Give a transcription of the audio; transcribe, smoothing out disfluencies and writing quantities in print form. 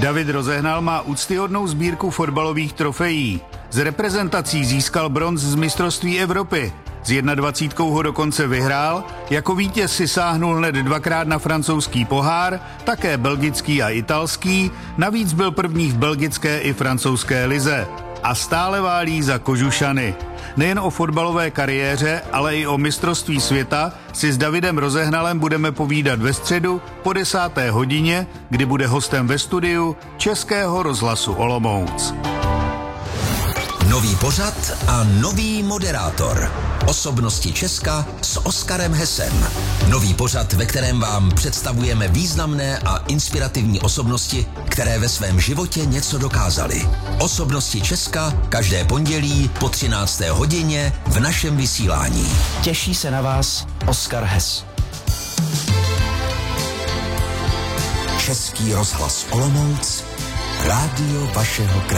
David Rozehnal má úctyhodnou sbírku fotbalových trofejí. Z reprezentací získal bronz z mistrovství Evropy. S 21 ho dokonce vyhrál, jako vítěz si sáhnul hned dvakrát na francouzský pohár, také belgický a italský, navíc byl první v belgické i francouzské lize. A stále válí za Kožušany. Nejen o fotbalové kariéře, ale i o mistrovství světa si s Davidem Rozehnalem budeme povídat ve středu po 10. hodině, kdy bude hostem ve studiu Českého rozhlasu Olomouc. Nový pořad a nový moderátor. Osobnosti Česka s Oskarem Hesem. Nový pořad, ve kterém vám představujeme významné a inspirativní osobnosti, které ve svém životě něco dokázaly. Osobnosti Česka každé pondělí po 13. hodině v našem vysílání. Těší se na vás Oskar Hes. Český rozhlas Olomouc, rádio vašeho kraje.